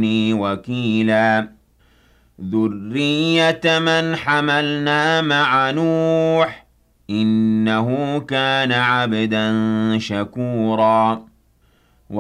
يجعلني وكيلا ذرية من حملنا مع نوح إنه كان عبدا شكورا